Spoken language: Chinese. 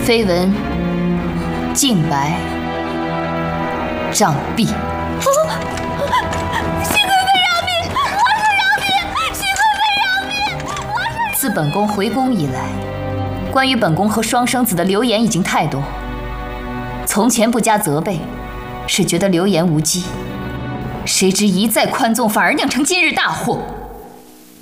绯闻净白杖毙。自本宫回宫以来，关于本宫和双生子的流言已经太多。从前不加责备，是觉得流言无稽，谁知一再宽纵，反而酿成今日大祸。